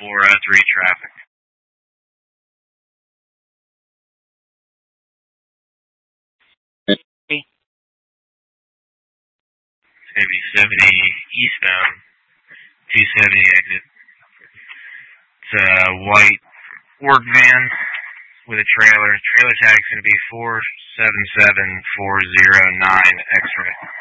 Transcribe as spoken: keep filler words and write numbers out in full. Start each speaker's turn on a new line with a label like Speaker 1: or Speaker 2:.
Speaker 1: four oh three traffic. It's going to be seventy eastbound, two seventy exit. It's a white work van with a trailer. Trailer tag's going to be four seven seven four zero nine X-ray.